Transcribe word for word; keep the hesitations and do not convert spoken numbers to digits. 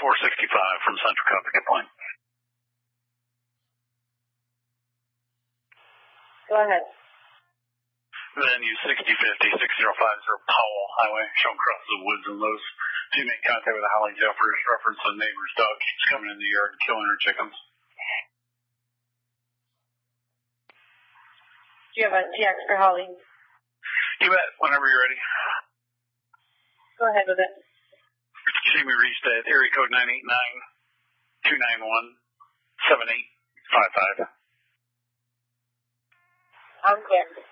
four sixty-five from Central Copy. Good point. Go ahead. Then use sixty fifty, six zero five zero Powell Highway, shown across the woods and those. Do make contact with Holly Jeffers, reference the neighbor's dog keeps coming in the yard and killing her chickens. Do you have a T X for Holly? You bet, whenever you're ready. Go ahead with it. She may be reached at area code nine eight nine, two nine one, seven eight five five. I'm good.